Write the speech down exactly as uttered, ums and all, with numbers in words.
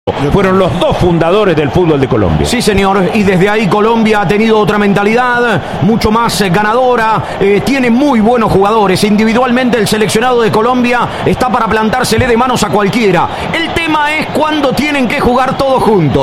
Fueron los dos fundadores del fútbol de Colombia. Sí, señor, y desde ahí Colombia ha tenido otra mentalidad, mucho más eh, ganadora, eh, tiene muy buenos jugadores. Individualmente el seleccionado de Colombia está para plantársele de manos a cualquiera. El tema es cuándo tienen que jugar todos juntos.